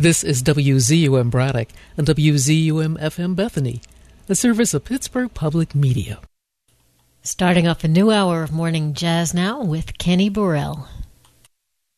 This is WZUM Braddock and WZUM FM Bethany, a service of Pittsburgh Public Media. Starting off a new hour of morning jazz now with Kenny Burrell.